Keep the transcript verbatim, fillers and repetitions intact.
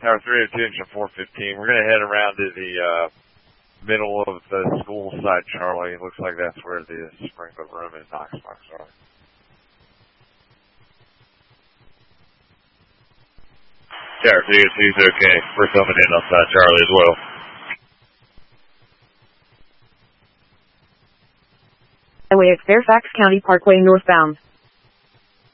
Tower three oh two, engine four fifteen. We're going to head around to the uh, middle of the school side, Charlie. It looks like that's where the Springfield room and Knox box are. Tower three oh two is okay. We're coming in on side Charlie as well. Highway at Fairfax County Parkway northbound.